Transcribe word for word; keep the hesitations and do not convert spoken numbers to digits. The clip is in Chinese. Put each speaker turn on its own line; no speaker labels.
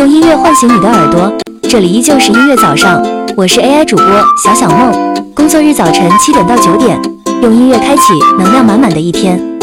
用音乐唤醒你的耳朵，这里依旧是音乐早上，我是 A I 主播小小梦。工作日早晨七点到九点，用音乐开启能量满满的一天。